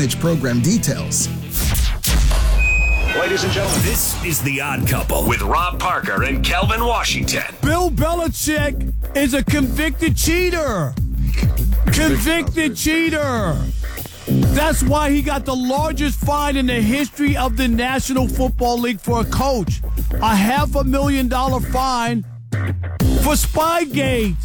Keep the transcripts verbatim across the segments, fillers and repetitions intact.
pitch program details. Ladies and gentlemen, this is The Odd Couple with Rob Parker and Kelvin Washington. Bill Belichick is a convicted cheater. Convicted cheater. That's why he got the largest fine in the history of the National Football League for a coach. A half a million dollar fine for Spygate.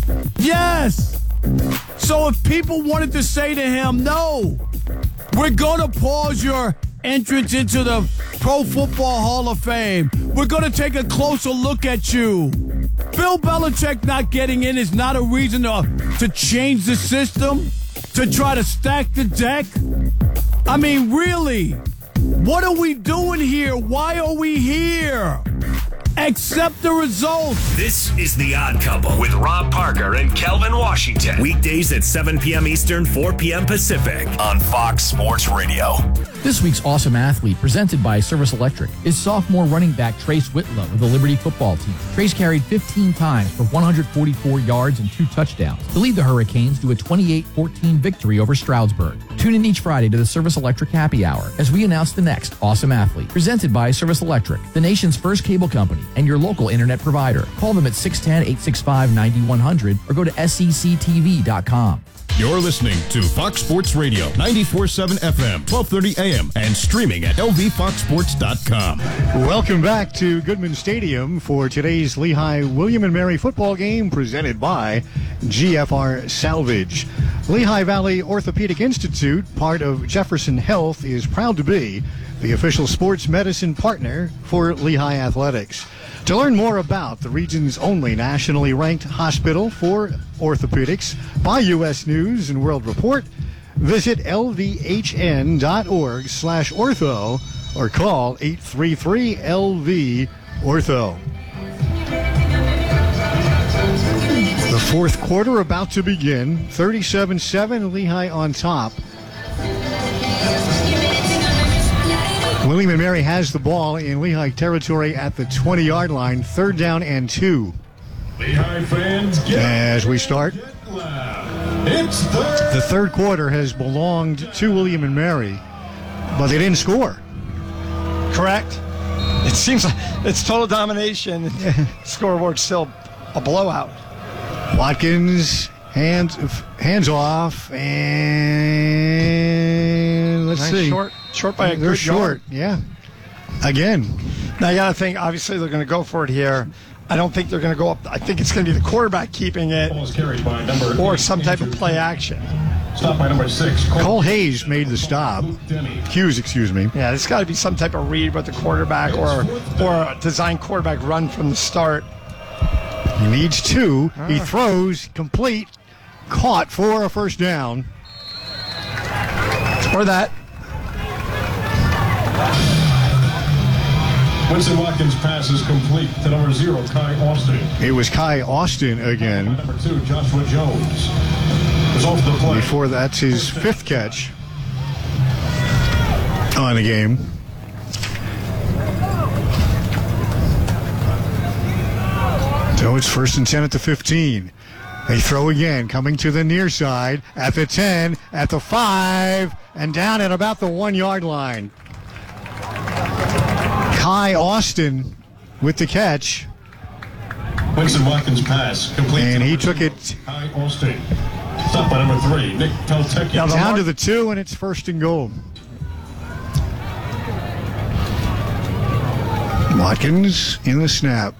Yes. So if people wanted to say to him, no, we're going to pause your entrance into the Pro Football Hall of Fame. We're going to take a closer look at you. Bill Belichick not getting in is not a reason to, to change the system, to try to stack the deck. I mean, really, what are we doing here? Why are we here? Accept the results. This is The Odd Couple with Rob Parker and Kelvin Washington. Weekdays at seven p.m. Eastern, four p.m. Pacific on Fox Sports Radio. This week's Awesome Athlete, presented by Service Electric, is sophomore running back Trace Whitlow of the Liberty football team. Trace carried fifteen times for one hundred forty-four yards and two touchdowns to lead the Hurricanes to a twenty-eight fourteen victory over Stroudsburg. Tune in each Friday to the Service Electric Happy Hour as we announce the next Awesome Athlete, presented by Service Electric, the nation's first cable company and your local internet provider. Call them at six one zero, eight six five, nine one zero zero or go to S E C T V dot com. You're listening to Fox Sports Radio, ninety-four point seven F M, twelve thirty A M, and streaming at L V fox sports dot com. Welcome back to Goodman Stadium for today's Lehigh William and Mary football game presented by G F R Salvage. Lehigh Valley Orthopedic Institute, part of Jefferson Health, is proud to be the official sports medicine partner for Lehigh Athletics. To learn more about the region's only nationally ranked hospital for orthopedics by U S News and World Report, visit L V H N dot org slash ortho or call eight three three L V ortho. The fourth quarter about to begin. thirty-seven seven, Lehigh on top. William and Mary has the ball in Lehigh territory at the twenty-yard line, third down and two. Lehigh fans, get As we start, it's third. the third quarter has belonged to William and Mary, but they didn't score. Correct. It seems like it's total domination. Scoreboard still a blowout. Watkins, hands hands off, and let's Nice see. Short, short by a They're good short, yard. yeah. Again. Now you got to think, obviously they're going to go for it here. I don't think they're going to go up. I think it's going to be the quarterback keeping it Ball is carried by number or eight, some type of Andrew play King. action. Stop by number six. Cole Hayes made the stop. Hughes, excuse me. Yeah, there's got to be some type of read with the quarterback or, or a design quarterback run from the start. He needs two. He throws, complete, caught for a first down. Or that. Winston Watkins' pass is complete to number zero, Kai Austin. It was Kai Austin again. Number two, Joshua Jones is off the play. Before that's his fifth catch on the game. So it's first and ten at the fifteen. They throw again, coming to the near side, at the ten, at the five, and down at about the one-yard line. Kai Austin with the catch, Winston Watkins' pass complete. and to he number took two, it Kai Austin. Stop by number three, Nick Peltecki. Now the down mark- to the two, and it's first and goal. Watkins in the snap.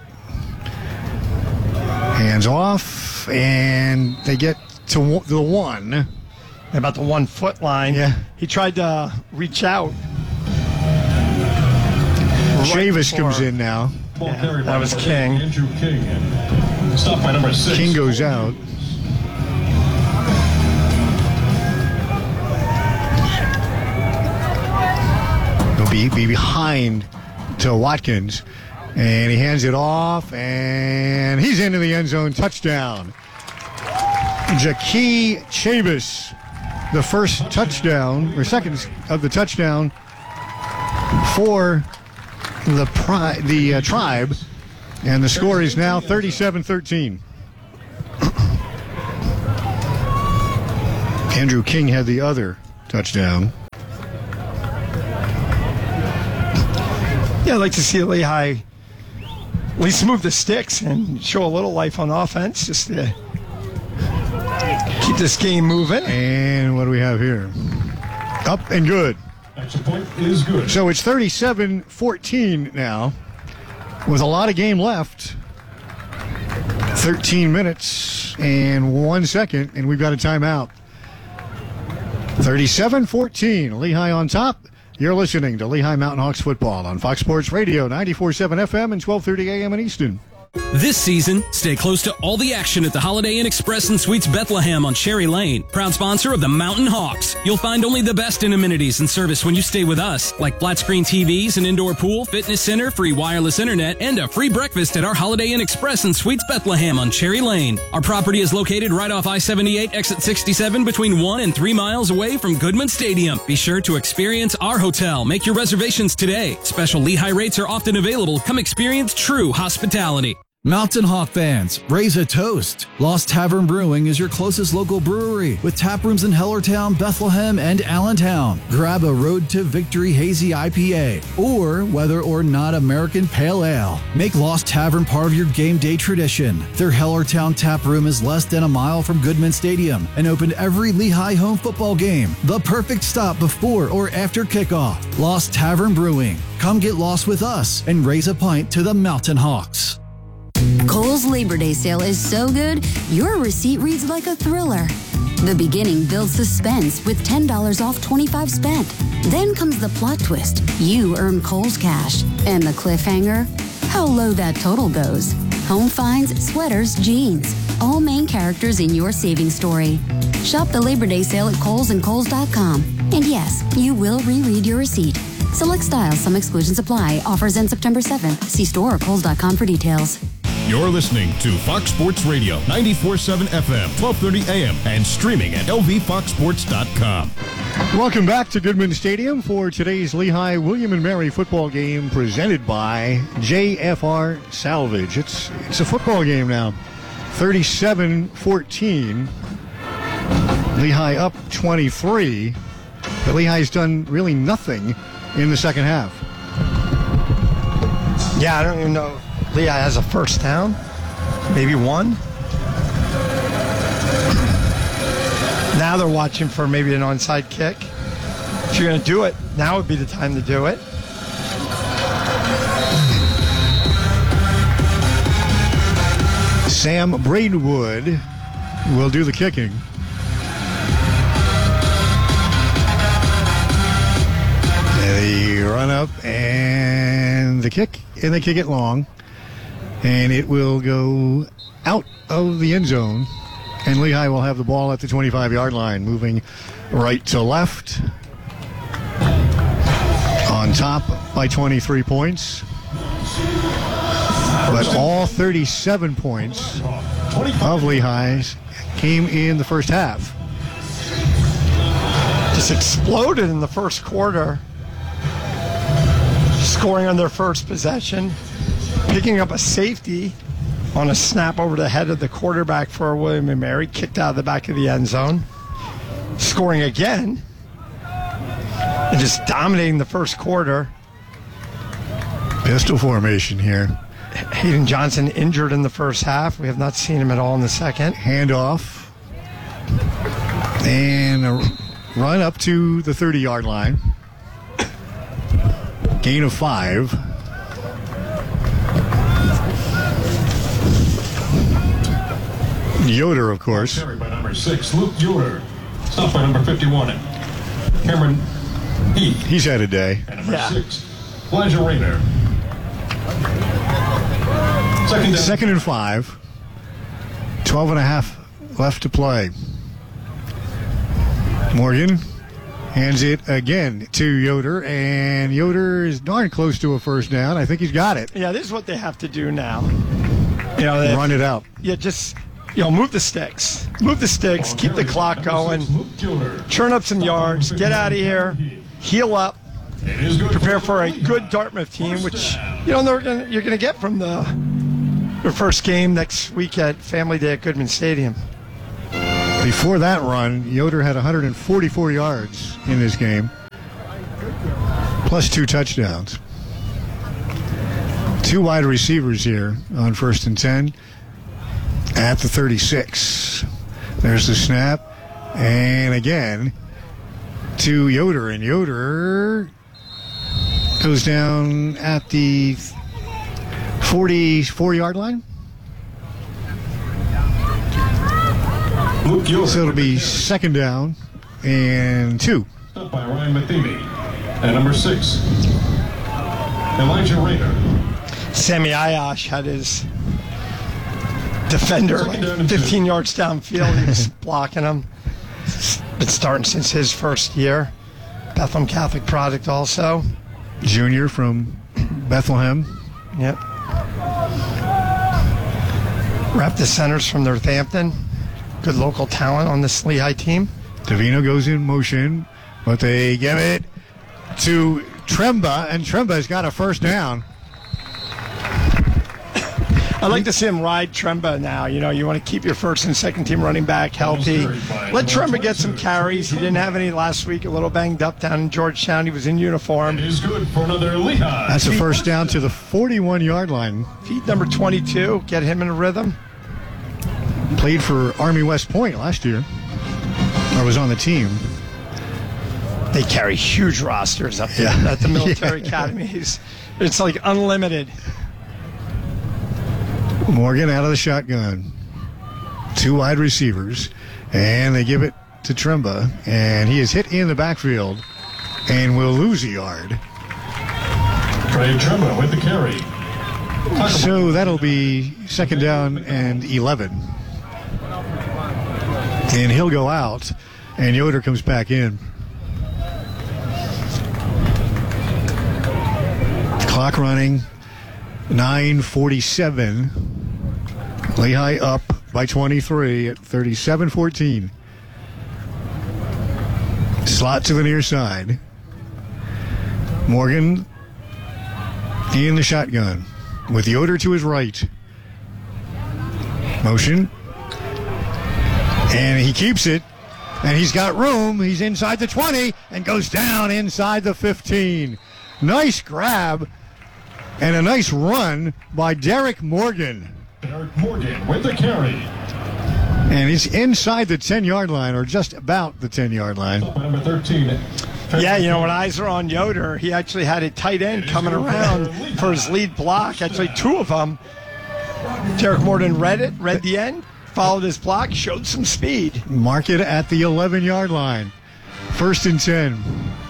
Hands off, and they get to w- the one. About the one foot line. Yeah. He tried to reach out. Chavis before. comes in now. Ball Yeah, carried by that was number King. eight, Andrew King. Stop by number six. King goes out. He'll be, be behind to Watkins. And he hands it off, and he's into the end zone. Touchdown. Jackie Chavis, the first touchdown, or second of the touchdown for the pri- the uh, Tribe. And the score is now thirty-seven thirteen. Andrew King had the other touchdown. Yeah, I'd like to see Lehigh at least move the sticks and show a little life on offense, just to keep this game moving. And what do we have here? Up and good. Extra point is good. So it's thirty-seven fourteen now, with a lot of game left. thirteen minutes and one second, and we've got a timeout. thirty-seven fourteen, Lehigh on top. You're listening to Lehigh Mountain Hawks football on Fox Sports Radio, ninety-four point seven F M and twelve thirty A M in Easton. This season, stay close to all the action at the Holiday Inn Express and Suites Bethlehem on Cherry Lane, proud sponsor of the Mountain Hawks. You'll find only the best in amenities and service when you stay with us, like flat screen T Vs, an indoor pool, fitness center, free wireless internet, and a free breakfast at our Holiday Inn Express and Suites Bethlehem on Cherry Lane. Our property is located right off I seventy-eight, exit sixty-seven, between one and three miles away from Goodman Stadium. Be sure to experience our hotel. Make your reservations today. Special Lehigh rates are often available. Come experience true hospitality. Mountain Hawk fans, raise a toast. Lost Tavern Brewing is your closest local brewery with tap rooms in Hellertown, Bethlehem, and Allentown. Grab a Road to Victory Hazy I P A or whether or not American Pale Ale. Make Lost Tavern part of your game day tradition. Their Hellertown tap room is less than a mile from Goodman Stadium and open every Lehigh home football game. The perfect stop before or after kickoff. Lost Tavern Brewing. Come get lost with us and raise a pint to the Mountain Hawks. Kohl's Labor Day sale is so good, your receipt reads like a thriller. The beginning builds suspense with ten dollars off twenty-five spent. Then comes the plot twist. You earn Kohl's cash. And the cliffhanger? How low that total goes. Home finds, sweaters, jeans. All main characters in your savings story. Shop the Labor Day sale at Kohl's and Kohl's dot com. And yes, you will reread your receipt. Select styles, some exclusions apply. Offers end September seventh. See store or Kohl's dot com for details. You're listening to Fox Sports Radio, ninety-four point seven F M, twelve thirty A M, and streaming at L V fox sports dot com. Welcome back to Goodman Stadium for today's Lehigh William and Mary football game presented by J F R Salvage. It's it's a football game now. thirty-seven fourteen. Lehigh up twenty-three. But Lehigh's done really nothing in the second half. Yeah, I don't even know. Lehigh has a first down, maybe one. Now they're watching for maybe an onside kick. If you're going to do it, now would be the time to do it. Sam Braidwood will do the kicking. They run up and the kick, and they kick it long. And it will go out of the end zone. And Lehigh will have the ball at the twenty-five-yard line, moving right to left. On top by twenty-three points. But all thirty-seven points of Lehigh's came in the first half. Just exploded in the first quarter. Scoring on their first possession. Picking up a safety on a snap over the head of the quarterback for William and Mary, kicked out of the back of the end zone, scoring again, and just dominating the first quarter. Pistol formation here. Hayden Johnson injured in the first half. We have not seen him at all in the second. Handoff. And a run up to the thirty-yard line. Gain of five. Yoder, of course. Carried by number six, Luke Yoder. Stopped by number fifty-one, Cameron Heath. He's had a day. And number Yeah. six, Elijah Rayner. Second down. Second and five. Twelve and a half left to play. Morgan hands it again to Yoder, and Yoder is darn close to a first down. I think he's got it. Yeah, this is what they have to do now. You know, they Run it out. Yeah, just, you know, move the sticks. Move the sticks, keep the clock going, churn up some yards, get out of here, heal up, prepare for a good Dartmouth team, which, you know, they're gonna, you're going to get from the their first game next week at Family Day at Goodman Stadium. Before that run, Yoder had one hundred forty-four yards in this game, plus two touchdowns. Two wide receivers here on first and ten at the thirty-six. There's the snap. And again to Yoder. And Yoder goes down at the forty-four-yard line. So it'll be second down and two. Up by Ryan Matheny. And number six, Elijah Rayner. Sammy Ayash had his defender like fifteen yards downfield. He was blocking him. Been starting since his first year. Bethlehem Catholic product also. Junior from Bethlehem. Yep. Rep the centers from Northampton. Good local talent on this Lehigh team. Davino goes in motion, but they give it to Tremba, and Tremba's got a first down. I'd like to see him ride Tremba now. You know, you want to keep your first and second team running back healthy. Let Tremba get some carries. He didn't have any last week, a little banged up down in Georgetown. He was in uniform. He's good for another Lehigh. That's a first down to the forty-one-yard line. Feed number twenty-two, get him in a rhythm. Played for Army West Point last year, or was on the team. They carry huge rosters up there yeah. at the military yeah. academies. It's like unlimited. Morgan out of the shotgun. Two wide receivers, and they give it to Tremba, and he is hit in the backfield and will lose a yard. Trey Tremba with the carry. So that'll be second down and eleven. And he'll go out, and Yoder comes back in. Clock running, nine forty-seven. Lehigh up by twenty-three at thirty-seven fourteen. Slot to the near side. Morgan in the shotgun with Yoder to his right. Motion. And he keeps it. And he's got room. He's inside the twenty and goes down inside the fifteen. Nice grab and a nice run by Derek Morgan. Derek Morgan with the carry. And he's inside the ten-yard line, or just about the ten-yard line. Number thirteen. Yeah, you know, when eyes are on Yoder, he actually had a tight end coming around for his lead block. Actually, two of them. Derek Morgan read it, read the end, followed his block, showed some speed. Mark it at the eleven-yard line. First and ten.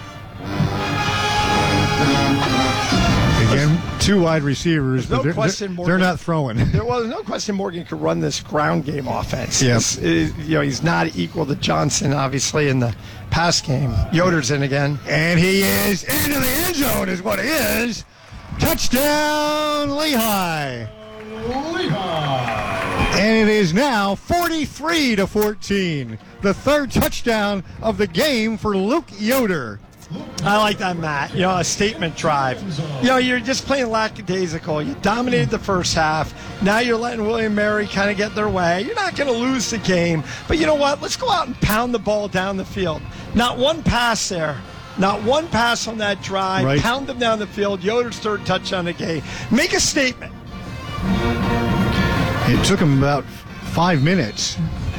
Again, two wide receivers, no but they're, question they're, they're not throwing. There was no question Morgan could run this ground game offense. Yes, you know, he's not equal to Johnson, obviously, in the pass game. Yoder's in again. And he is into the end zone is what he is. Touchdown, Lehigh. Lehigh. And it is now forty-three to fourteen. The third touchdown of the game for Luke Yoder. I like that, Matt. You know, a statement drive. You know, you're just playing lackadaisical. You dominated the first half. Now you're letting William Mary kind of get their way. You're not going to lose the game. But you know what? Let's go out and pound the ball down the field. Not one pass there. Not one pass on that drive. Right. Pound them down the field. Yoder's third touchdown of the game. Make a statement. It took him about five minutes.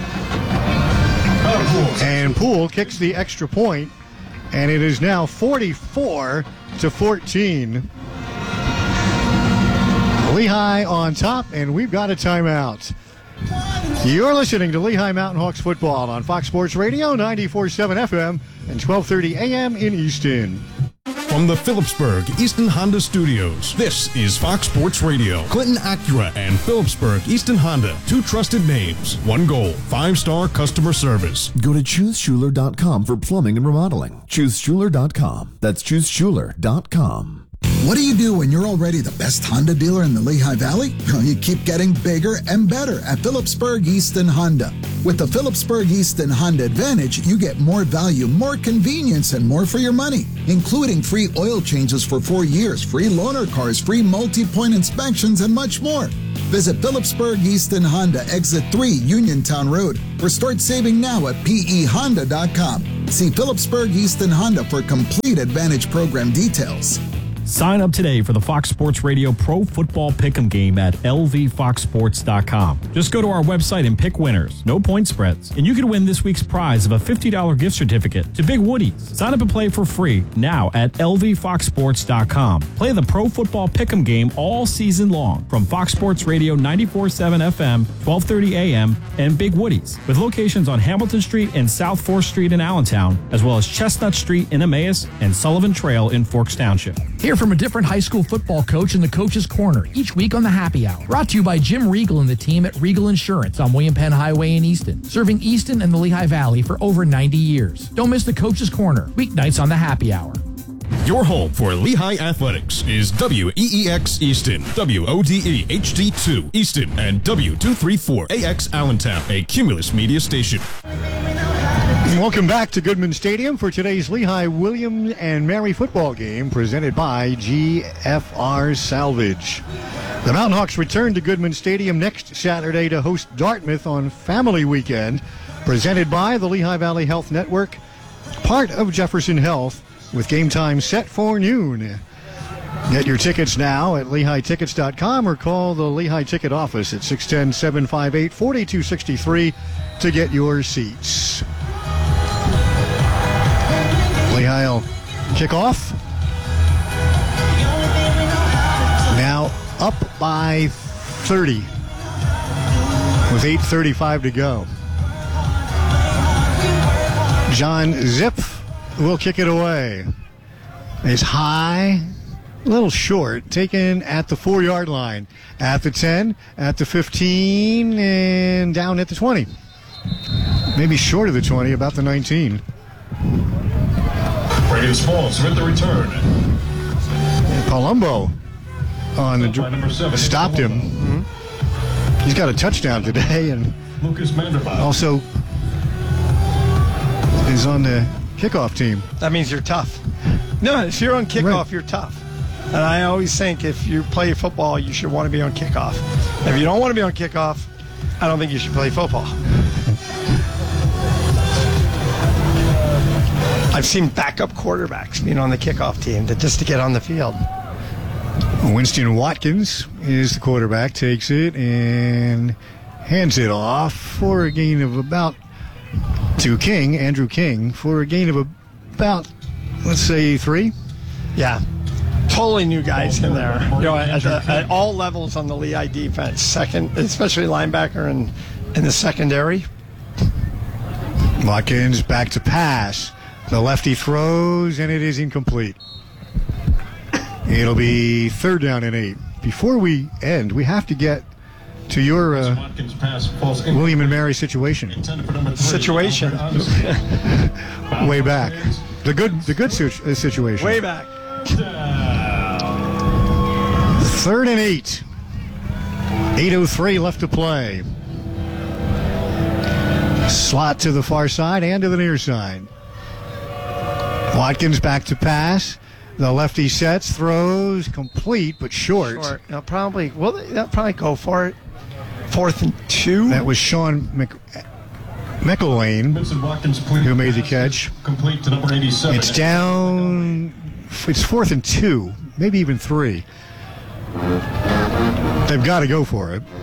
And Poole kicks the extra point. And it is now forty-four to fourteen. Lehigh on top, and we've got a timeout. You're listening to Lehigh Mountain Hawks football on Fox Sports Radio, ninety-four point seven F M and twelve thirty A M in Easton. From the Phillipsburg Easton Honda Studios, this is Fox Sports Radio. Clinton Acura and Phillipsburg Easton Honda, two trusted names, one goal, five-star customer service. Go to choose schuler dot com for plumbing and remodeling. choose schuler dot com. That's choose schuler dot com. What do you do when you're already the best Honda dealer in the Lehigh Valley? Well, you keep getting bigger and better at Phillipsburg Easton Honda. With the Phillipsburg Easton Honda Advantage, you get more value, more convenience, and more for your money, including free oil changes for four years, free loaner cars, free multi-point inspections, and much more. Visit Phillipsburg Easton Honda, Exit three, Uniontown Road, or start saving now at P E honda dot com. See Phillipsburg Easton Honda for complete Advantage program details. Sign up today for the Fox Sports Radio Pro Football Pick'em game at L V fox sports dot com. Just go to our website and pick winners, no point spreads, and you can win this week's prize of a fifty dollars gift certificate to Big Woody's. Sign up and play for free now at L V fox sports dot com. Play the Pro Football Pick'em game all season long from Fox Sports Radio ninety-four point seven F M, twelve thirty A M, and Big Woody's, with locations on Hamilton Street and South fourth Street in Allentown, as well as Chestnut Street in Emmaus and Sullivan Trail in Forks Township. Hear from a different high school football coach in the Coach's Corner each week on the Happy Hour. Brought to you by Jim Regal and the team at Regal Insurance on William Penn Highway in Easton, serving Easton and the Lehigh Valley for over ninety years. Don't miss the Coach's Corner, weeknights on the Happy Hour. Your home for Lehigh Athletics is W E E X Easton, W O D E H D two Easton, and W two thirty-four A X Allentown, a Cumulus Media station. Welcome back to Goodman Stadium for today's Lehigh William and Mary football game presented by G F R Salvage. The Mountain Hawks return to Goodman Stadium next Saturday to host Dartmouth on Family Weekend, presented by the Lehigh Valley Health Network, part of Jefferson Health, with game time set for noon. Get your tickets now at lehigh tickets dot com or call the Lehigh Ticket Office at six one zero, seven five eight, four two six three to get your seats. Lehigh will kick off. Now up by thirty with eight thirty-five to go. John Zip will kick it away. It's high, a little short, taken at the four-yard line. At the ten, at the fifteen, and down at the twenty. Maybe short of the twenty, about the nineteen. Radius Falls with the return. Palumbo on the dr- stopped him. Mm-hmm. He's got a touchdown today, and Lucas Manderbaum also is on the kickoff team. That means you're tough. No, if you're on kickoff, right. You're tough. And I always think if you play football, you should want to be on kickoff. If you don't want to be on kickoff, I don't think you should play football. I've seen backup quarterbacks being on the kickoff team to, just to get on the field. Winston Watkins is the quarterback, takes it and hands it off for a gain of about to King, Andrew King, for a gain of about, let's say, three. Yeah. Totally new guys in there. You know, at, the, at all levels on the Lehigh defense, second, especially linebacker and in the secondary. Watkins back to pass. The lefty throws, and it is incomplete. It'll be third down and eight. Before we end, we have to get to your uh, William and Mary situation. Situation. Way back. The good, the good situ- situation. Way back. Third and eight. eight oh three left to play. Slot to the far side and to the near side. Watkins back to pass. The lefty sets, throws, complete, but short. Short. They'll probably, well, they'll probably go for it. Fourth and two. That was Sean Mc, McElwain who made the catch. Complete to number eighty-seven. It's down. It's fourth and two, maybe even three. They've got to go for it.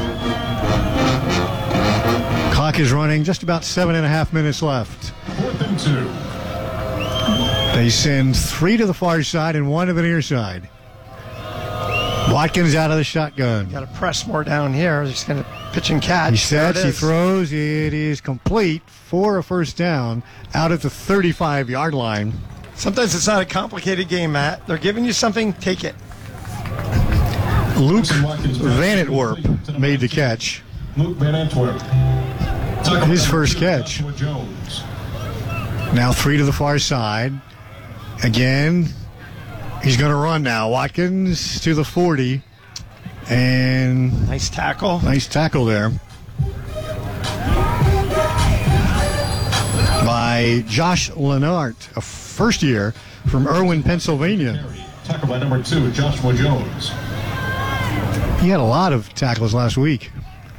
Clock is running, just about seven and a half minutes left. Fourth and two. They send three to the far side and one to the near side. Watkins out of the shotgun. Got to press more down here. He's going to pitch and catch. He sets, he throws. It is complete for a first down out at the thirty-five-yard line. Sometimes it's not a complicated game, Matt. They're giving you something, take it. Luke Van Antwerp made the catch. Luke Van Antwerp. His first catch. Now three to the far side. Again, he's going to run now. Watkins to the forty. And nice tackle. Nice tackle there by Josh Lenart, a first year from Irwin, Pennsylvania. Tackle by number two, Joshua Jones. He had a lot of tackles last week.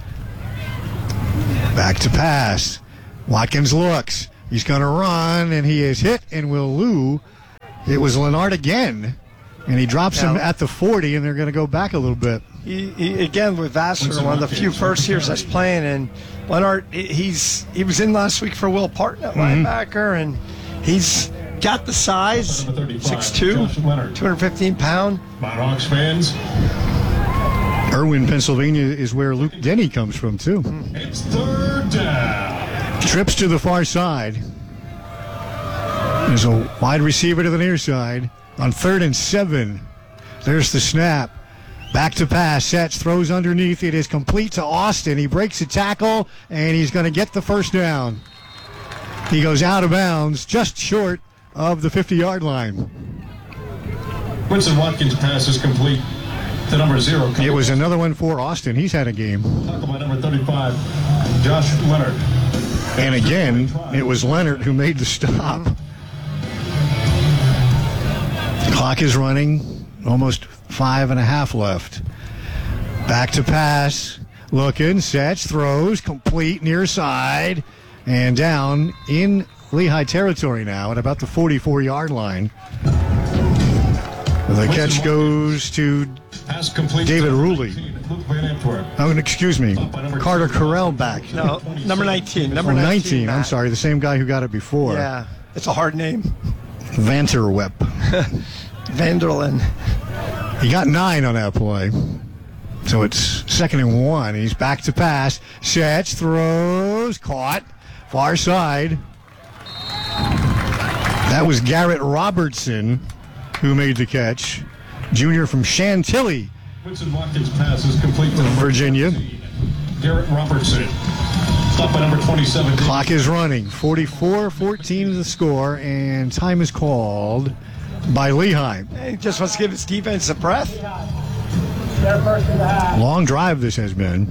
Back to pass. Watkins looks. He's going to run, and he is hit and will lose. It was Lenart again and he drops him Yeah. at the forty, and they're going to go back a little bit. He, he, again, with Vassar, one of the few first years I was playing, and Leonard, he- he's he was in last week for Will Parton at Mhm. linebacker, and he's got the size, six two, two hundred fifteen pound. Hawks fans. Irwin, Pennsylvania is where Luke Denny comes from, too. It's third down. Trips to the far side. There's a wide receiver to the near side. On third and seven, there's the snap. Back to pass. Sets, throws underneath. It is complete to Austin. He breaks a tackle, and he's going to get the first down. He goes out of bounds, just short of the fifty-yard line. Winston Watkins pass is complete to number zero. It was another one for Austin. He's had a game. Tackle by number thirty-five, Josh Leonard. And again, it was Leonard who made the stop. Clock is running. Almost five and a half left. Back to pass. Looking, sets, throws, complete near side, and down in Lehigh territory now at about the forty-four-yard line. The catch goes to David Ruley. Oh, and excuse me, Carter Carell back. No, number nineteen. Number Oh, nineteen. nineteen, I'm Matt. sorry, the same guy who got it before. Yeah, it's a hard name. Vanterwep. Vanderlyn. He got nine on that play. So it's second and one. He's back to pass. Sets, throws, caught. Far side. That was Garrett Robertson who made the catch. Junior from Chantilly, Winston Watkins pass is complete to number Virginia. Garrett Robertson. Stop by number twenty-seven. Clock is running. forty-four fourteen is the score, and time is called by Lehigh. He just wants to give his defense a breath. Long drive this has been.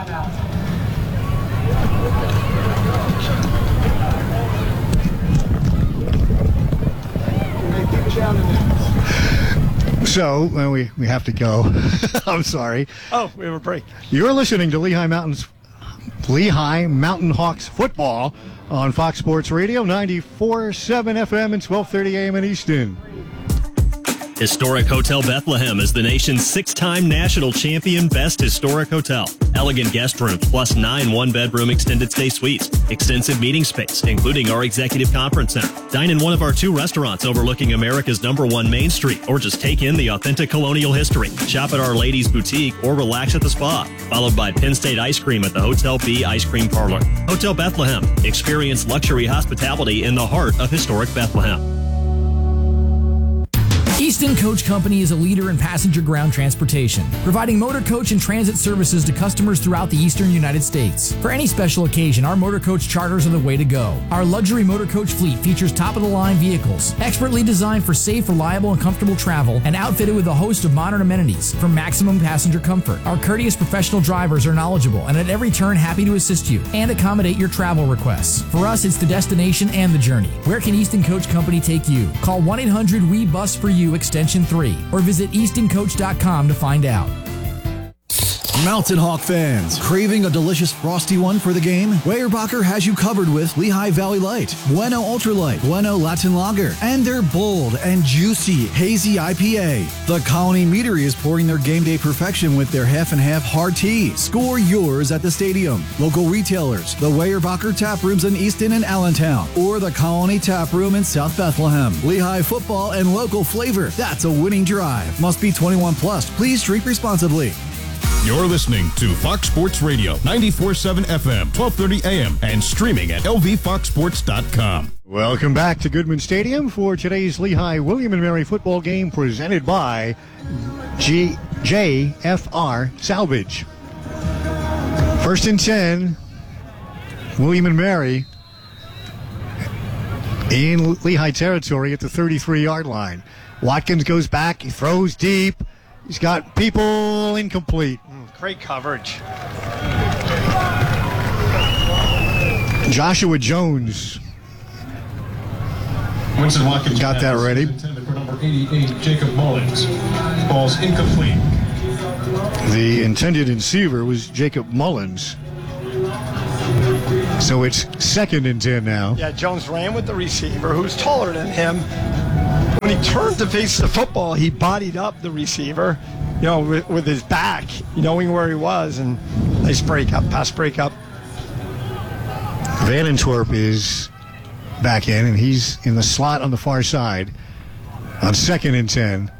So, well, we, we have to go. I'm sorry. Oh, we have a break. You're listening to Lehigh Mountains, Lehigh Mountain Hawks football on Fox Sports Radio, ninety-four point seven F M and twelve thirty A M in Easton. Historic Hotel Bethlehem is the nation's six-time national champion best historic hotel. Elegant guest rooms plus nine one-bedroom extended stay suites. Extensive meeting space, including our executive conference center. Dine in one of our two restaurants overlooking America's number one Main Street, or just take in the authentic colonial history. Shop at Our Ladies Boutique or relax at the spa. Followed by Penn State Ice Cream at the Hotel B Ice Cream Parlor. Hotel Bethlehem. Experience luxury hospitality in the heart of historic Bethlehem. Easton Coach Company is a leader in passenger ground transportation, providing motor coach and transit services to customers throughout the eastern United States. For any special occasion, our motor coach charters are the way to go. Our luxury motor coach fleet features top-of-the-line vehicles, expertly designed for safe, reliable, and comfortable travel, and outfitted with a host of modern amenities for maximum passenger comfort. Our courteous professional drivers are knowledgeable and at every turn happy to assist you and accommodate your travel requests. For us, it's the destination and the journey. Where can Easton Coach Company take you? Call one eight hundred W E bus for you extension three or visit easton coach dot com to find out. Mountain Hawk fans, craving a delicious frosty one for the game? Weyerbacher has you covered with Lehigh Valley Light, Bueno Ultralight, Bueno Latin Lager, and their bold and juicy hazy I P A. The Colony Meadery is pouring their game day perfection with their half and half hard tea. Score yours at the stadium, local retailers, the Weyerbacher Tap Rooms in Easton and Allentown, or the Colony Tap Room in South Bethlehem. Lehigh football and local flavor. That's a winning drive. Must be twenty-one plus. Please drink responsibly. You're listening to Fox Sports Radio, ninety-four point seven F M, twelve thirty A M, and streaming at L V fox sports dot com. Welcome back to Goodman Stadium for today's Lehigh William and Mary football game presented by G- J F R Salvage. First and ten, William and Mary in Lehigh territory at the thirty-three-yard line. Watkins goes back, he throws deep. He's got people incomplete. Great coverage. Joshua Jones. Winston Watkins got that ready. Intended for number eighty-eight, Jacob Mullins. Ball's incomplete. The intended receiver was Jacob Mullins. So it's second and ten now. Yeah, Jones ran with the receiver, who's taller than him. When he turned to face the football, he bodied up the receiver, you know, with, with his back, knowing where he was, and nice break up, pass break up. Van Antwerp is back in, and he's in the slot on the far side on second and ten.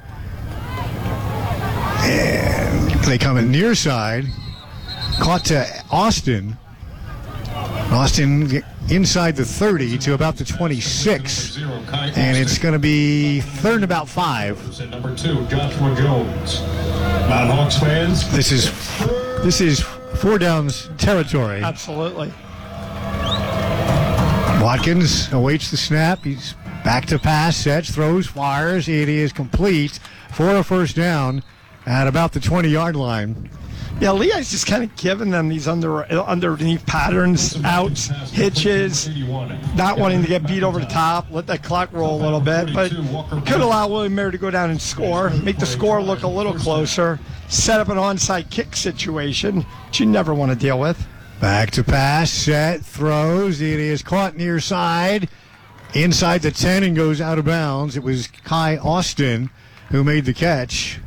And they come in near side, caught to Austin. Austin inside the thirty to about the twenty-six, and it's going to be third and about five. Number two, Joshua Jones. Non-Hawks fans. This is this is four downs territory. Absolutely. Watkins awaits the snap. He's back to pass, sets, throws, fires. It is complete for a first down at about the twenty-yard line. Yeah, Lehigh's just kind of giving them these under underneath patterns, outs, hitches, not wanting to get beat over the top, let that clock roll a little bit, but could allow William Mary to go down and score, make the score look a little closer, set up an onside kick situation, which you never want to deal with. Back to pass, set, throws. It is caught near side, inside the ten, and goes out of bounds. It was Kai Austin who made the catch.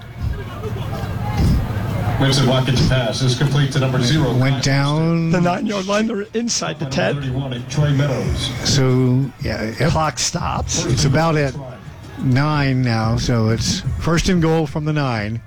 Winston Watkins' pass is complete to number zero. Went down the nine-yard line. They're inside the ten. Trey Meadows. So yeah, yep. Clock stops. It's about at nine now, so it's first and goal from the nine.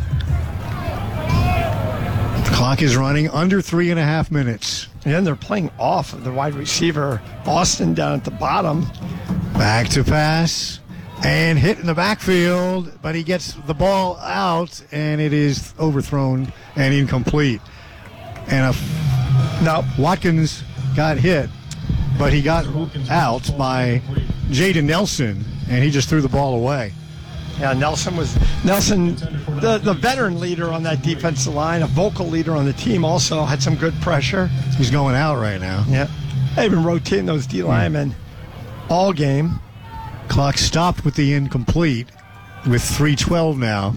The clock is running under three and a half minutes. And they're playing off of the wide receiver, Austin, down at the bottom. Back to pass. And hit in the backfield, but he gets the ball out, and it is overthrown and incomplete. And a, no, Watkins got hit, but he got out by Jaden Nelson, and he just threw the ball away. Yeah, Nelson was Nelson, the, the veteran leader on that defensive line, a vocal leader on the team, also had some good pressure. He's going out right now. Yeah, they've been rotating those D linemen all game. Clock stopped with the incomplete with three twelve now.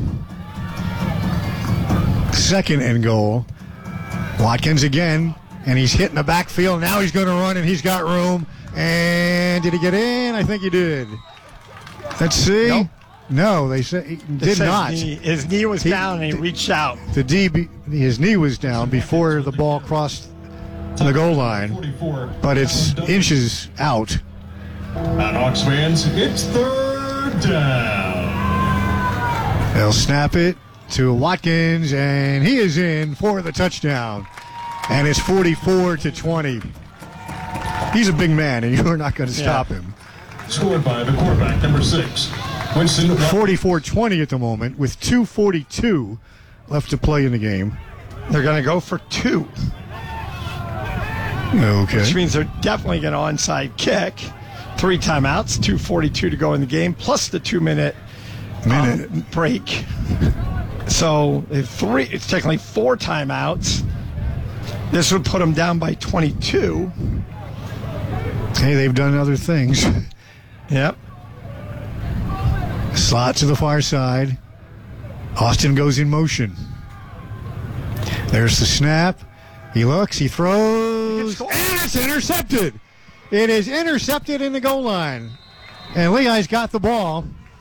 Second and goal. Watkins again, and he's hitting the backfield. Now he's going to run, and he's got room. And did he get in? I think he did. Let's see. Nope. No, they said he did not. Knee. His knee was he, down, and he reached out. The D B, his knee was down before the ball crossed the goal line, but it's inches out. Non-Hawks fans, it's third down. They'll snap it to Watkins, and he is in for the touchdown. And it's forty-four to twenty. He's a big man, and you're not going to stop yeah. him. Scored by the quarterback, number six, Winston. forty-four twenty at the moment, with two forty-two left to play in the game. They're going to go for two. Okay. Which means they're definitely going to onside kick. Three timeouts, two forty-two to go in the game, plus the two-minute minute um, break. So if three, it's technically four timeouts. This would put them down by twenty-two. Hey, they've done other things. Yep. Slot to the far side. Austin goes in motion. There's the snap. He looks, he throws, and it's intercepted. It is intercepted in the goal line. And Lehigh's got the ball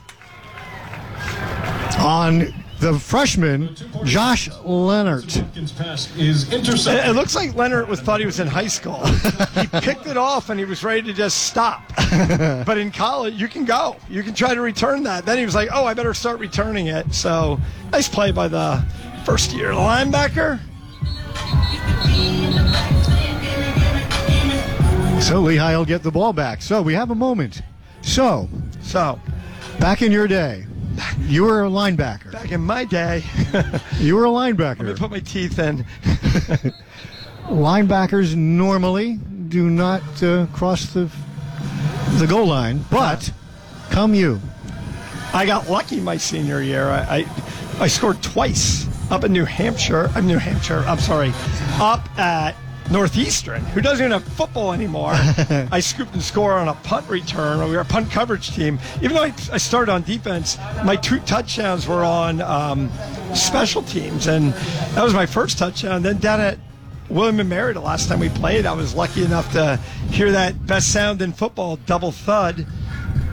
on the freshman, Josh Leonard. Is intercepted. It looks like Leonard was thought he was in high school. He picked it off and he was ready to just stop. But in college, you can go. You can try to return that. Then he was like, oh, I better start returning it. So nice play by the first year linebacker. So Lehigh will get the ball back. So we have a moment. So, so back in your day, you were a linebacker. Back in my day, you were a linebacker. Let me put my teeth in. Linebackers normally do not uh, cross the the goal line, but come you. I got lucky my senior year. I I, I scored twice up in New Hampshire. I'm New Hampshire. I'm sorry, up at Northeastern, who doesn't even have football anymore. I scooped and scored on a punt return. We were a punt coverage team. Even though I, I started on defense, my two touchdowns were on um, special teams, and that was my first touchdown. Then down at William and Mary, the last time we played, I was lucky enough to hear that best sound in football, double thud,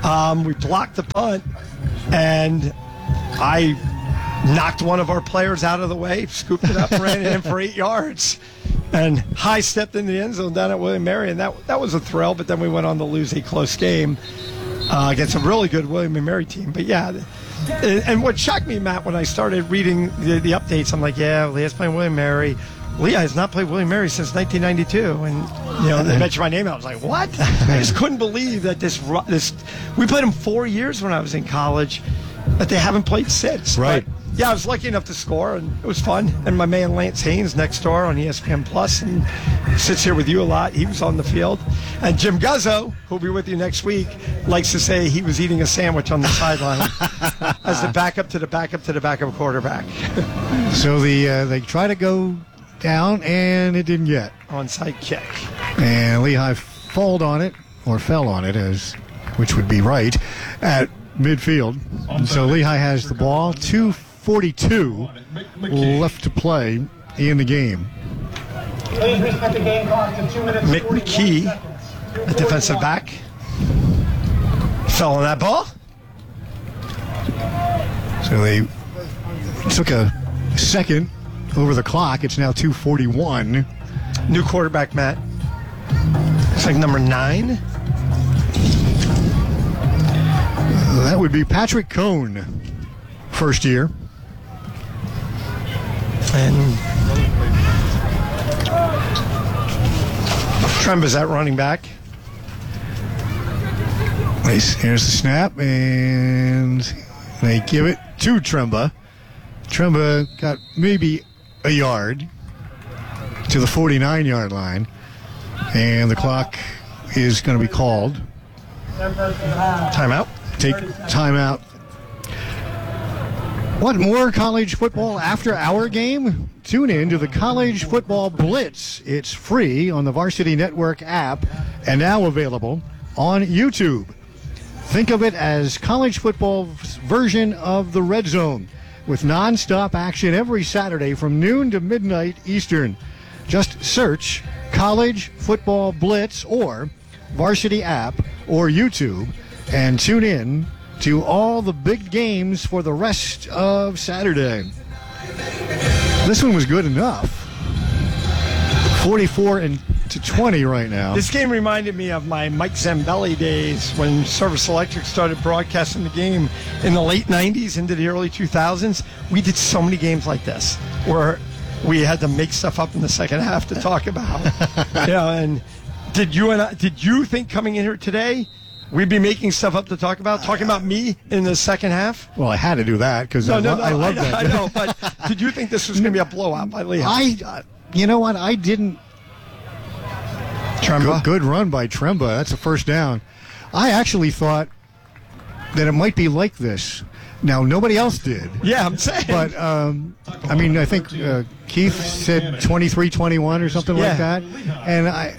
Um, we blocked the punt, and I knocked one of our players out of the way, scooped it up, ran it in for eight yards, and high stepped in the end zone down at William Mary, and that that was a thrill. But then we went on to lose a close game uh, against a really good William and Mary team. But yeah, and, and what shocked me, Matt, when I started reading the, the updates, I'm like, yeah, Leah's playing William Mary. Leah has not played William Mary since nineteen ninety-two, and you know they mentioned my name. I was like, "What?" I just couldn't believe that this this. We played them four years when I was in college, but they haven't played since. Right. But, yeah, I was lucky enough to score, and it was fun. And my man Lance Haynes next door on E S P N Plus, and sits here with you a lot. He was on the field, and Jim Guzzo, who'll be with you next week, likes to say he was eating a sandwich on the sideline as the backup to the backup to the backup quarterback. So the uh, they try to go down, and it didn't get. Onside kick. And Lehigh falled on it, or fell on it, as which would be right, at midfield. And so Lehigh has the ball, two forty-two left to play in the game. Mick McKee, a defensive back, fell on that ball. So they took a second over the clock. It's now two forty-one. New quarterback, Matt. It's like number nine. That would be Patrick Cohn, first year. And Tremba's at running back. Nice. Here's the snap, and they give it to Tremba. Tremba got maybe a yard to the forty-nine-yard line, and the clock is going to be called. Timeout. Take timeout. Want more college football after our game? Tune in to the College Football Blitz. It's free on the Varsity Network app and now available on YouTube. Think of it as college football's version of the Red Zone, with nonstop action every Saturday from noon to midnight Eastern. Just search College Football Blitz or Varsity app or YouTube and tune in to all the big games for the rest of Saturday. This one was good enough. forty-four and to twenty right now. This game reminded me of my Mike Zambelli days when Service Electric started broadcasting the game in the late nineties into the early two thousands. We did so many games like this where we had to make stuff up in the second half to talk about. Yeah, and did you and I, did you think coming in here today we'd be making stuff up to talk about, talking about me in the second half? Well, I had to do that because no, I, no, lo- no, I love I know, that. I know, but did you think this was going to be a blowout by Lehigh? I, uh, you know what? I didn't. Tremba. Good, good run by Tremba. That's a first down. I actually thought that it might be like this. Now, nobody else did. Yeah, I'm saying. But, um, I mean, I think uh, Keith said twenty-three twenty-one or something Yeah. like that. And I,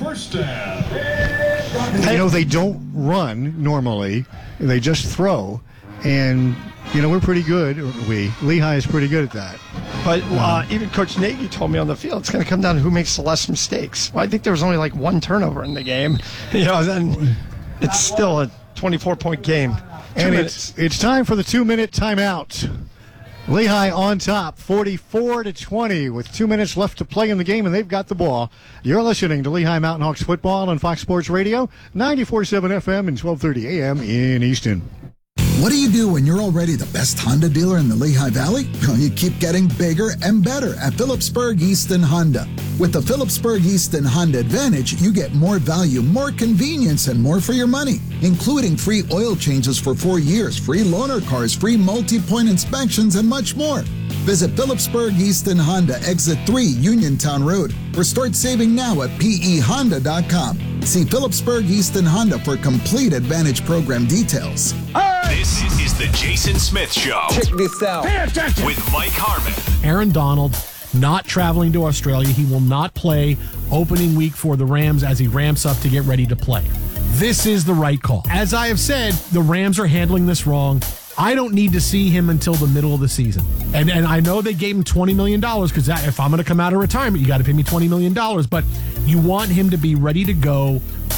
you know, they don't run normally. They just throw. And, you know, we're pretty good. We, Lehigh is pretty good at that. But uh, even Coach Nagy told me on the field, it's going to come down to who makes the less mistakes. Well, I think there was only like one turnover in the game. You know, then it's still a twenty-four point game. Two and minutes. it's it's time for the two-minute timeout. Lehigh on top, forty-four to twenty, with two minutes left to play in the game, and they've got the ball. You're listening to Lehigh Mountain Hawks football on Fox Sports Radio, ninety-four point seven F M and twelve thirty A M in Easton. What do you do when you're already the best Honda dealer in the Lehigh Valley? Well, you keep getting bigger and better at Phillipsburg Easton Honda. With the Phillipsburg Easton Honda Advantage, you get more value, more convenience, and more for your money, including free oil changes for four years, free loaner cars, free multi-point inspections, and much more. Visit Phillipsburg Easton Honda, Exit three, Uniontown Road, or start saving now at P E Honda dot com. See Phillipsburg Easton Honda for complete Advantage program details. This is the Jason Smith Show. Check this out. Pay attention. With Mike Harmon. Aaron Donald not traveling to Australia. He will not play opening week for the Rams as he ramps up to get ready to play. This is the right call. As I have said, the Rams are handling this wrong. I don't need to see him until the middle of the season. And and I know they gave him twenty million dollars because if I'm going to come out of retirement, you got to pay me twenty million dollars. But you want him to be ready to go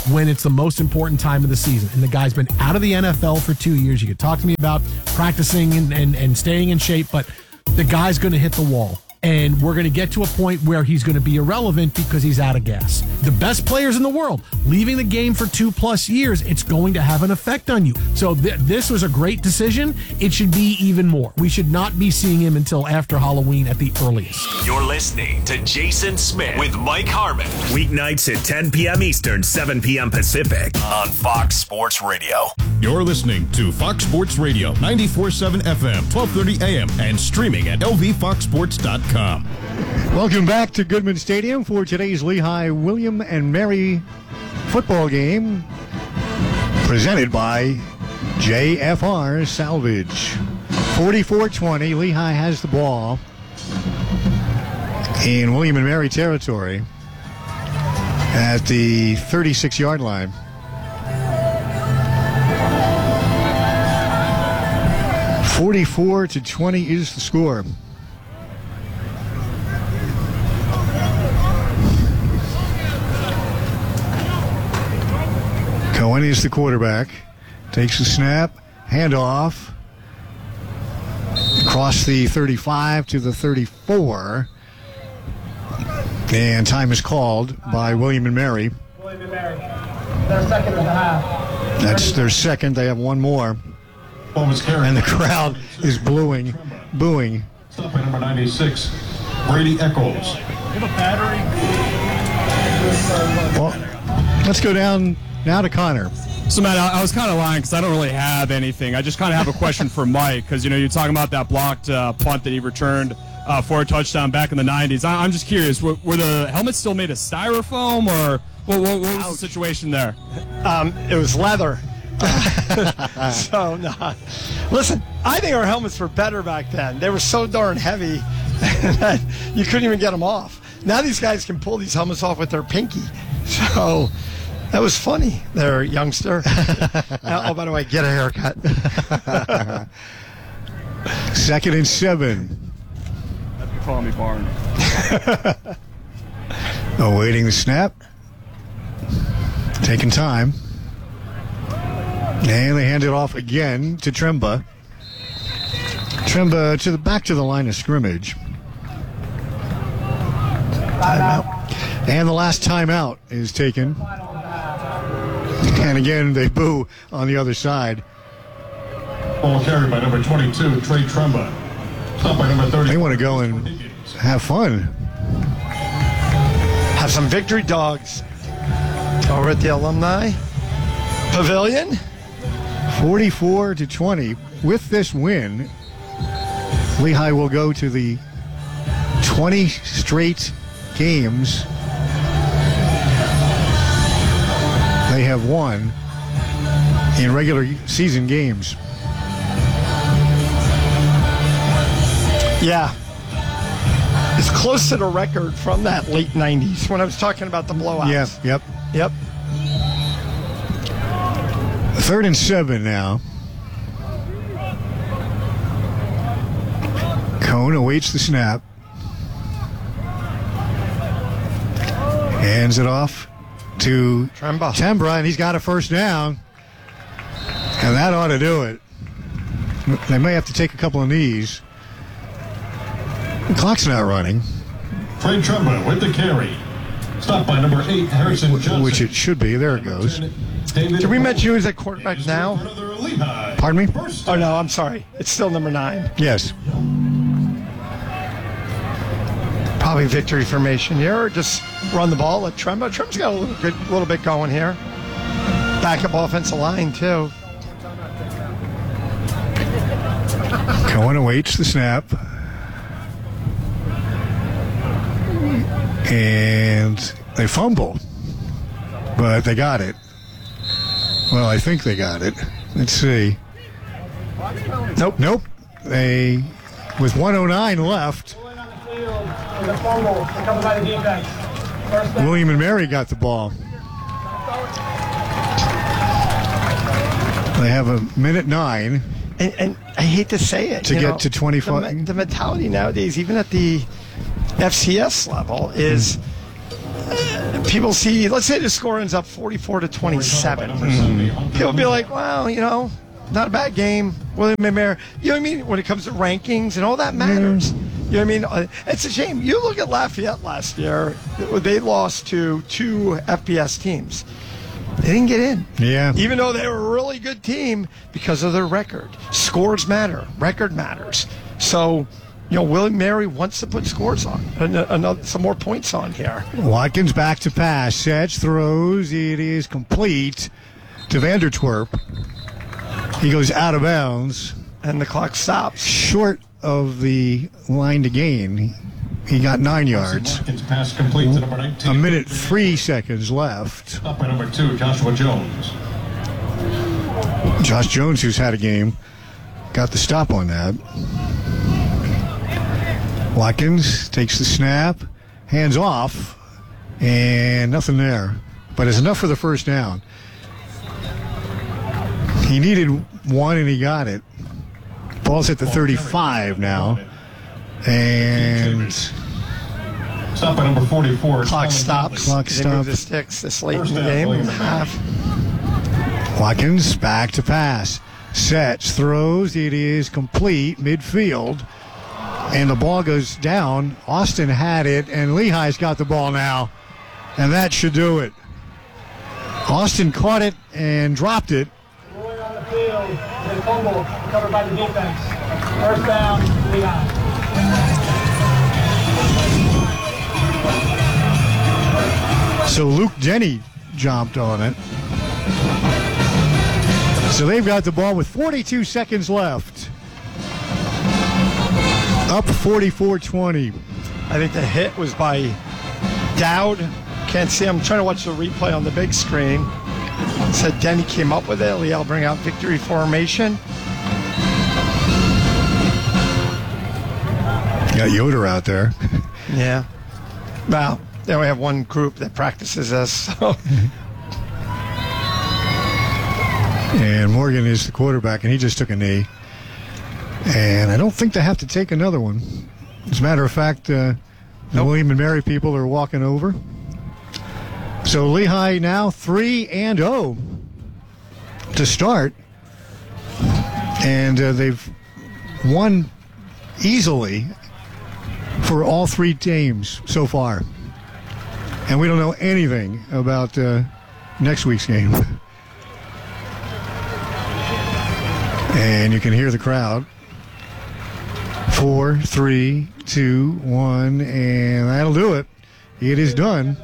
when it's the most important time of the season. And the guy's been out of the N F L for two years. You could talk to me about practicing and, and, and staying in shape, but the guy's going to hit the wall. And we're going to get to a point where he's going to be irrelevant because he's out of gas. The best players in the world, leaving the game for two plus years, it's going to have an effect on you. So th- this was a great decision. It should be even more. We should not be seeing him until after Halloween at the earliest. You're listening to Jason Smith with Mike Harmon. Weeknights at ten p.m. Eastern, seven p.m. Pacific on Fox Sports Radio. You're listening to Fox Sports Radio, ninety-four point seven F M, twelve thirty A M, and streaming at L V fox sports dot com. Welcome back to Goodman Stadium for today's Lehigh William and Mary football game, presented by J F R Salvage. forty-four twenty, Lehigh has the ball in William and Mary territory at the thirty-six-yard line. forty-four to twenty is the score. Cohen is the quarterback. Takes the snap, handoff, across the thirty-five to the thirty-four. And time is called by William and Mary. William and Mary. Their second and a half. That's their second. They have one more. And the crowd is booing. booing. Stop by number ninety-six, Brady Eccles. Well, let's go down now to Connor. So, Matt, I, I was kind of lying because I don't really have anything. I just kind of have a question for Mike because, you know, you're talking about that blocked uh, punt that he returned uh, for a touchdown back in the nineties. I, I'm just curious, were, were the helmets still made of styrofoam or what, what, what was the situation there? Um, it was leather. so, no. Listen, I think our helmets were better back then. They were so darn heavy that you couldn't even get them off. Now these guys can pull these helmets off with their pinky. So that was funny there, youngster. Oh, by the way, get a haircut. Second and seven. You're calling me Barn. Awaiting the snap. Taking time. And they hand it off again to Tremba. Tremba to the back to the line of scrimmage. Timeout. And the last timeout is taken. And again, they boo on the other side. Ball carried by number twenty-two, Trey Tremba. Stop by number thirty. They want to go and have fun. Have some victory dogs over at the Alumni Pavilion. forty-four to twenty. With this win, Lehigh will go to the twenty straight games they have won in regular season games. Yeah. It's close to the record from that late nineties when I was talking about the blowouts. Yeah, yep. Yep. Third and seven now. Cone awaits the snap. Hands it off to Tremba. Tremba, and he's got a first down. And that ought to do it. They may have to take a couple of knees. The clock's not running. Trey Tremba with the carry. Stop by number eight, Harrison Johnson. Which it should be. There it goes. Did we mention who's at quarterback now? Pardon me? Oh, no, I'm sorry. It's still number nine. Yes. Probably victory formation here, or just run the ball at Tremba. Tremba's got a little, good, little bit going here. Backup offensive line, too. Cohen awaits the snap. And they fumble. But they got it. Well, I think they got it. Let's see. Nope. Nope. They, with one oh nine left, William and Mary got the ball. They have a minute nine. And, and I hate to say it. To get know, to twenty-five. The, the mentality nowadays, even at the F C S level, is uh, people see, let's say the score ends up forty-four to twenty-seven. Mm. People be like, well, you know, not a bad game. William and Mary. You know what I mean? When it comes to rankings and all that matters. Mm. You know what I mean? Uh, it's a shame. You look at Lafayette last year. They lost to two F B S teams. They didn't get in. Yeah. Even though they were a really good team because of their record. Scores matter. Record matters. So, you know, William Mary wants to put scores on. Another, some more points on here. Watkins back to pass. Sets, throws. It is complete to Vandertwerp. He goes out of bounds. And the clock stops. Short of the line to gain. He got nine yards. Pass complete to number nineteen. A minute, three seconds left. Stop by number two, Joshua Jones. Josh Jones, who's had a game, got the stop on that. Watkins takes the snap, hands off, and nothing there. But it's enough for the first down. He needed one, and he got it. Ball's at the thirty-five now. And stop by number forty-four. Clock stops. Clock They move stops. the sticks this late in the game. Half. Watkins back to pass. Sets, throws. It is complete midfield. And the ball goes down. Austin had it, and Lehigh's got the ball now. And that should do it. Austin caught it and dropped it. Roy on the field. The fumble covered by the defense. First down, Lehigh. So Luke Denny jumped on it. So they've got the ball with forty-two seconds left. Up forty-four twenty. I think the hit was by Dowd. Can't see. I'm trying to watch the replay on the big screen. It said Denny came up with it. Lee will bring out victory formation. Got Yoder out there. Yeah. Well, they only have one group that practices this. So. And Morgan is the quarterback, and he just took a knee. And I don't think they have to take another one. As a matter of fact, uh, the nope. William and Mary people are walking over. So Lehigh now three and oh to start. And uh, they've won easily for all three games so far. And we don't know anything about uh, next week's game. And you can hear the crowd. Four, three, two, one, and that'll do it. It is done.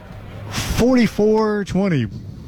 forty-four twenty.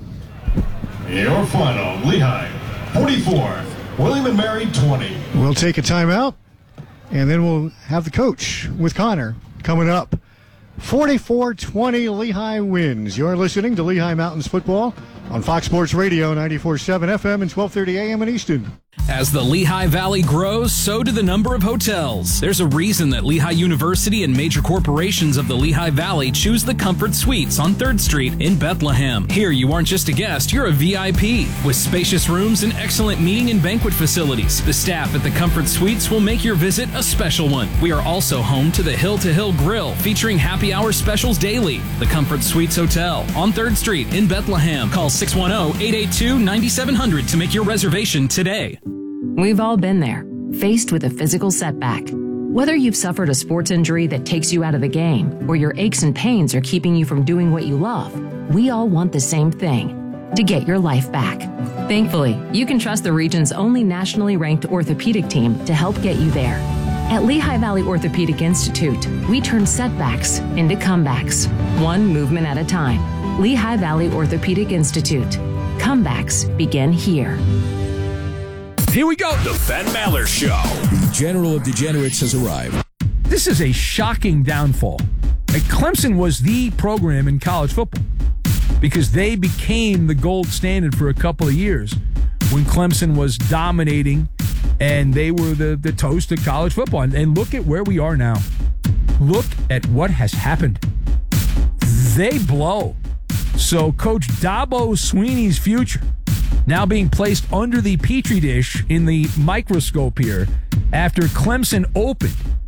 Your final, Lehigh, forty-four. William and Mary, twenty. We'll take a timeout, and then we'll have the coach with Connor coming up. forty-four twenty, Lehigh wins. You're listening to Lehigh Mountains Football on Fox Sports Radio, ninety-four point seven F M and twelve thirty A M in Easton. As the Lehigh Valley grows, so do the number of hotels. There's a reason that Lehigh University and major corporations of the Lehigh Valley choose the Comfort Suites on third Street in Bethlehem. Here, you aren't just a guest, you're a V I P. With spacious rooms and excellent meeting and banquet facilities, the staff at the Comfort Suites will make your visit a special one. We are also home to the Hill to Hill Grill, featuring happy hour specials daily. The Comfort Suites Hotel on third Street in Bethlehem. Call six one zero, eight eight two, nine seven zero zero to make your reservation today. We've all been there, faced with a physical setback. Whether you've suffered a sports injury that takes you out of the game, or your aches and pains are keeping you from doing what you love, we all want the same thing, to get your life back. Thankfully, you can trust the region's only nationally ranked orthopedic team to help get you there. At Lehigh Valley Orthopedic Institute, we turn setbacks into comebacks, one movement at a time. Lehigh Valley Orthopedic Institute. Comebacks begin here. Here we go. The Ben Maller Show. The General of Degenerates has arrived. This is a shocking downfall. Like, Clemson was the program in college football because they became the gold standard for a couple of years when Clemson was dominating and they were the, the toast of college football. And, and look at where we are now. Look at what has happened. They blow. So Coach Dabo Swinney's future now being placed under the petri dish in the microscope here after Clemson opened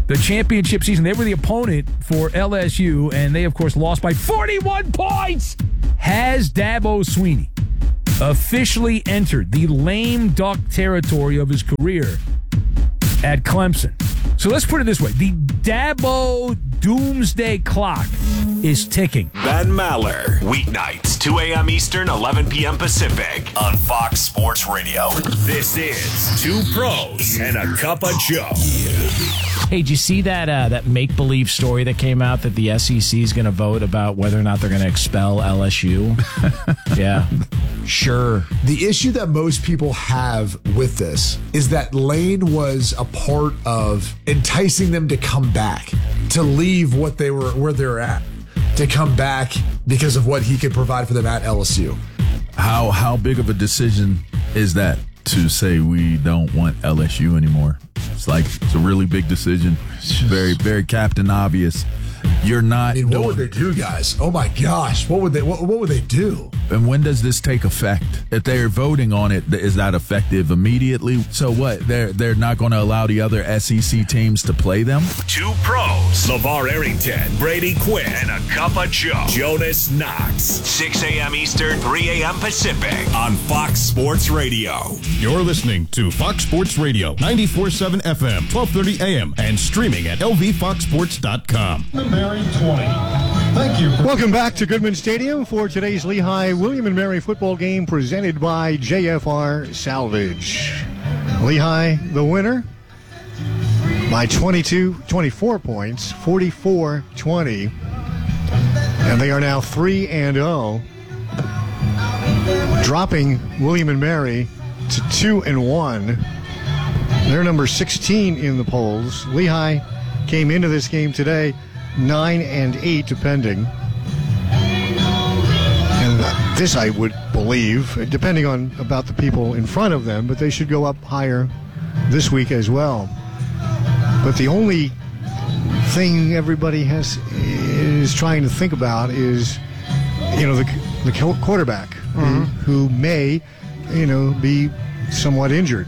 the championship season. They were the opponent for L S U, and they, of course, lost by forty-one points. Has Dabo Swinney officially entered the lame duck territory of his career at Clemson? So let's put it this way. The Dabo doomsday clock is ticking. Ben Maller, weeknights, two a.m. Eastern, eleven p.m. Pacific, on Fox Sports Radio. This is Two Pros and a Cup of Joe. Hey, did you see that uh, that make-believe story that came out that the S E C is going to vote about whether or not they're going to expel L S U? Yeah. Sure. The issue that most people have with this is that Lane was a part of enticing them to come back, to leave what they were, where they're at, to come back because of what he could provide for them at L S U. How how big of a decision is that to say we don't want L S U anymore? It's like it's a really big decision. It's very very Captain Obvious. You're not. I mean, what would they do, guys? Oh my gosh, what would they what, what would they do? And when does this take effect? If they're voting on it, is that effective immediately? So what? They're they're not going to allow the other S E C teams to play them? Two Pros, LeVar Arrington, Brady Quinn, and a Cup of Joe, Jonas Knox. six a.m. Eastern, three a.m. Pacific, on Fox Sports Radio. You're listening to Fox Sports Radio, ninety-four point seven F M, twelve thirty A M, and streaming at L V fox sports dot com. Mary twenty. Thank you. Welcome back to Goodman Stadium for today's Lehigh William and Mary football game presented by J F R Salvage. Lehigh, the winner, by twenty-two, twenty-four points, forty-four twenty. And they are now three and oh, dropping William and Mary to two and one. They're number sixteen in the polls. Lehigh came into this game today nine and eight, depending. And this, I would believe, depending on about the people in front of them, but they should go up higher this week as well. But the only thing everybody has is trying to think about is, you know, the the quarterback mm-hmm. who, who may, you know, be somewhat injured.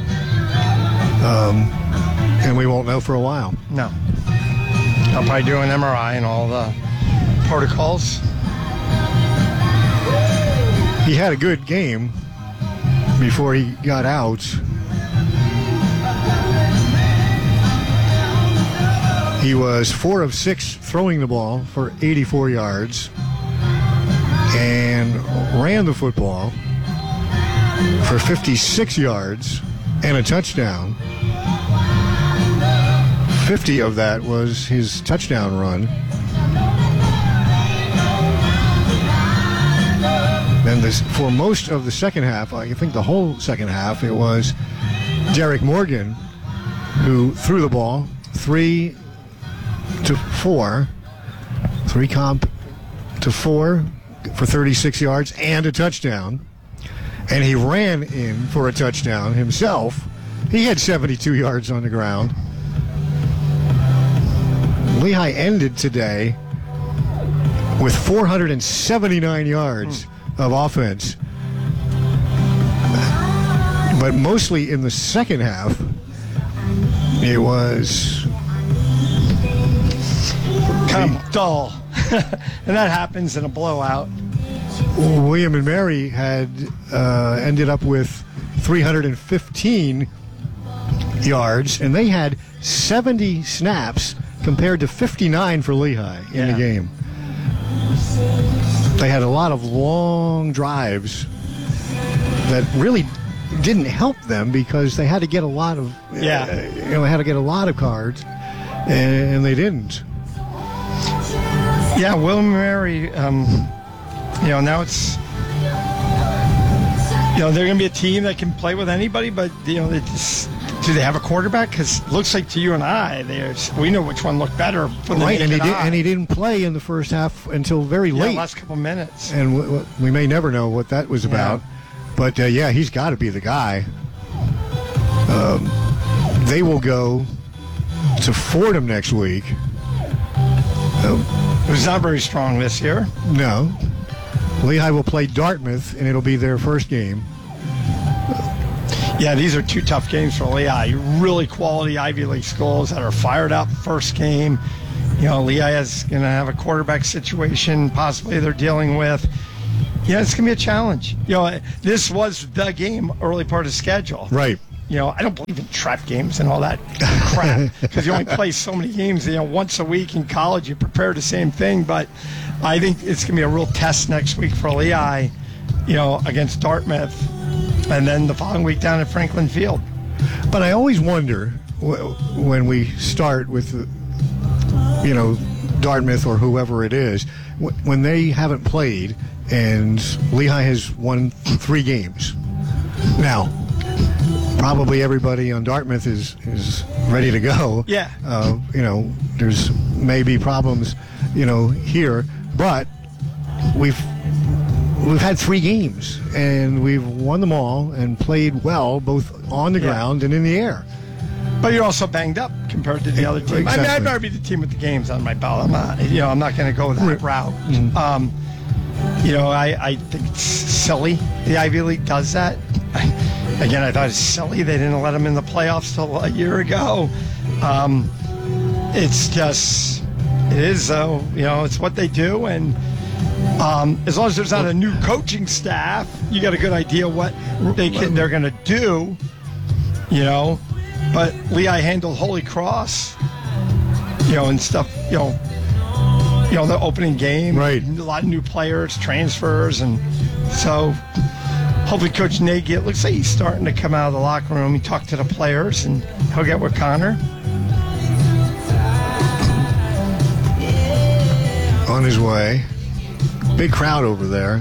Um, and we won't know for a while. No. I'll probably do an M R I and all the protocols. He had a good game before he got out. He was four of six throwing the ball for eighty-four yards and ran the football for fifty-six yards and a touchdown. fifty of that was his touchdown run. And this, for most of the second half, I think the whole second half, it was Derek Morgan who threw the ball three to four, three comp to four for thirty-six yards and a touchdown. And he ran in for a touchdown himself. He had seventy-two yards on the ground. Lehigh ended today with four hundred seventy-nine yards of offense. But mostly in the second half, it was kind of dull. And that happens in a blowout. William and Mary had uh, ended up with three hundred fifteen yards, and they had seventy snaps compared to fifty-nine for Lehigh in yeah. the game. They had a lot of long drives that really didn't help them because they had to get a lot of yeah, uh, you know, they had to get a lot of cards, and, and they didn't. Yeah, William and Mary. Um, you know, now it's you know they're going to be a team that can play with anybody, but you know, they just. Do they have a quarterback? Because it looks like to you and I, we know which one looked better. For the right, and he, did, eye. and he didn't play in the first half until very yeah, late. last couple minutes. And w- w- we may never know what that was about. Yeah. But, uh, yeah, he's got to be the guy. Um, they will go to Fordham next week. Uh, it was not very strong this year. No. Lehigh will play Dartmouth, and it'll be their first game. Yeah, these are two tough games for Lehigh. Really quality Ivy League schools that are fired up first game. You know, Lehigh is going to have a quarterback situation possibly they're dealing with. Yeah, it's going to be a challenge. You know, this was the game early part of the schedule. Right. You know, I don't believe in trap games and all that crap because you only play so many games, you know, once a week in college. You prepare the same thing, but I think it's going to be a real test next week for Lehigh, you know, against Dartmouth, and then the following week down at Franklin Field. But I always wonder when we start with, you know, Dartmouth or whoever it is, when they haven't played and Lehigh has won three games. Now, probably everybody on Dartmouth is, is ready to go. Yeah. Uh, you know, there's maybe problems, you know, here, but we've we've had three games and we've won them all and played well, both on the Yeah. ground and in the air. But you're also banged up compared to the other team. Exactly. I mean, I'd rather be the team with the games on my belt. I'm not, you know, I'm not going to go that route. Mm-hmm. Um, you know, I, I think it's silly the Ivy League does that. Again, I thought it's silly they didn't let them in the playoffs till a year ago. Um, it's just, it is though. You know, it's what they do, and um, as long as there's not a new coaching staff, you got a good idea what they can, they're going to do. You know, but Lehigh handled Holy Cross, you know, and stuff. You know, you know the opening game, right? A lot of new players, transfers, and so. Hopefully, Coach Nagy, it looks like he's starting to come out of the locker room. He talked to the players, and he'll get with Connor. On his way. Big crowd over there.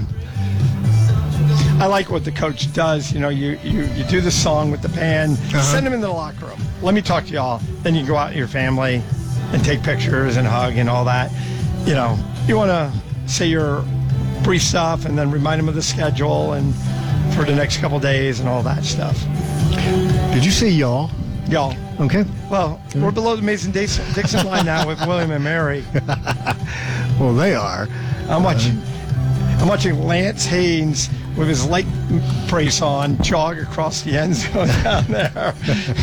I like what the coach does. You know, you, you, you do the song with the band, Uh-huh. send them into the locker room. Let me talk to y'all. Then you go out with your family and take pictures and hug and all that. You know, you want to say your brief stuff and then remind them of the schedule and for the next couple days and all that stuff. Did you say y'all? Y'all. Okay. Well, we're below the Mason-Dixon Dixon line now with William and Mary. Well, they are. I'm watching, I'm watching Lance Haynes with his leg brace on jog across the end zone down there.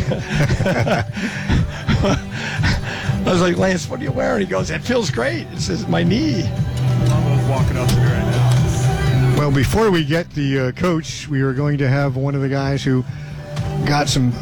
I was like, Lance, what are you wearing? He goes, it feels great. It says, my knee. I'm walking up to me right now. Well, before we get the uh, coach, we are going to have one of the guys who got some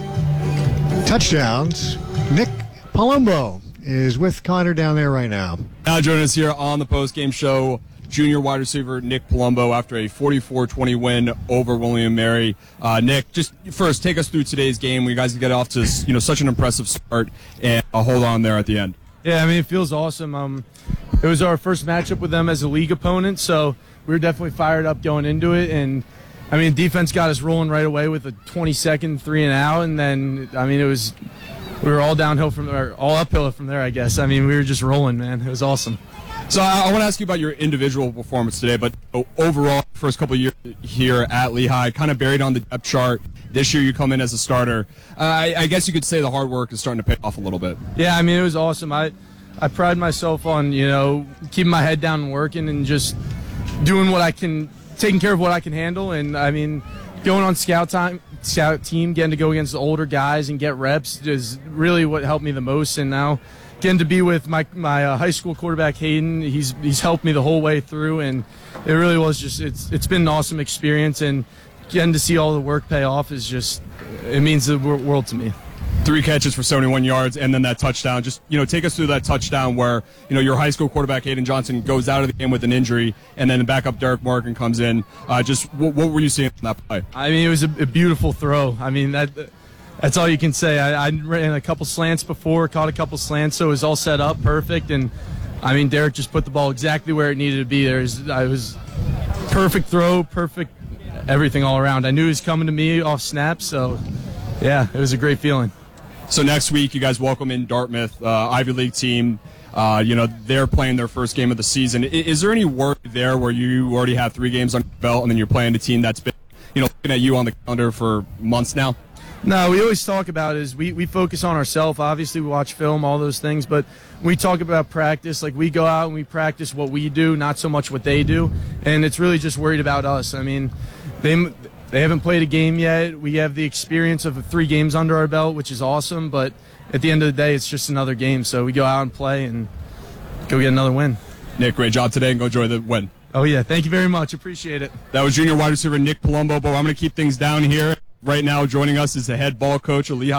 touchdowns. Nick Palumbo is with Connor down there right now. Now joining us here on the post-game show, junior wide receiver Nick Palumbo after a forty-four twenty win over William and Mary. Uh, Nick, just first take us through today's game. You guys get off to you know such an impressive start and a hold on there at the end. Yeah, I mean, it feels awesome. Um, it was our first matchup with them as a league opponent, so we were definitely fired up going into it. And, I mean, defense got us rolling right away with a twenty-second three and out, and then, I mean, it was we were all downhill from there, all uphill from there, I guess. I mean, we were just rolling, man. It was awesome. So I, I want to ask you about your individual performance today, but overall, first couple of years here at Lehigh, kind of buried on the depth chart. This year you come in as a starter. Uh, I, I guess you could say the hard work is starting to pay off a little bit. Yeah, I mean, it was awesome. I, I pride myself on, you know, keeping my head down and working and just doing what I can, taking care of what I can handle. And, I mean, going on scout time, scout team, getting to go against the older guys and get reps is really what helped me the most. And now getting to be with my my uh, high school quarterback Hayden, he's he's helped me the whole way through, and it really was just it's it's been an awesome experience, and getting to see all the work pay off is just it means the world to me. Three catches for seventy-one yards, and then that touchdown. Just you know, take us through that touchdown where you know your high school quarterback Hayden Johnson goes out of the game with an injury, and then the backup Derek Morgan comes in. Uh, just what, what were you seeing on that play? I mean, it was a, a beautiful throw. I mean that. That's all you can say. I, I ran a couple slants before, caught a couple slants, so it was all set up perfect. And I mean, Derek just put the ball exactly where it needed to be. There's, I was perfect throw, perfect everything all around. I knew he was coming to me off snap, so yeah, it was a great feeling. So next week, you guys welcome in Dartmouth, uh, Ivy League team. Uh, you know, they're playing their first game of the season. Is, is there any worry there where you already have three games on your belt and then you're playing a team that's been, you know, looking at you on the calendar for months now? No, we always talk about is we, we focus on ourselves. Obviously, we watch film, all those things, but we talk about practice. Like, we go out and we practice what we do, not so much what they do, and it's really just worried about us. I mean, they they haven't played a game yet. We have the experience of three games under our belt, which is awesome. But at the end of the day, it's just another game. So we go out and play and go get another win. Nick, great job today, and go enjoy the win. Oh, yeah. Thank you very much. Appreciate it. That was junior wide receiver Nick Palumbo, but I'm going to keep things down here. Right now, joining us is the head ball coach of Lehigh